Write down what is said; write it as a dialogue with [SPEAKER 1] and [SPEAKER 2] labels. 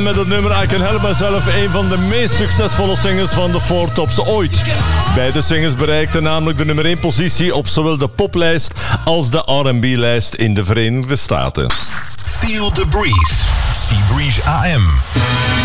[SPEAKER 1] aan met het nummer I Can Help Myself, een van de meest succesvolle singles van de Four Tops ooit. Beide singles bereikten namelijk de nummer 1 positie op zowel de poplijst als de R&B-lijst in de Verenigde Staten.
[SPEAKER 2] Feel the Breeze. Sea Breeze AM.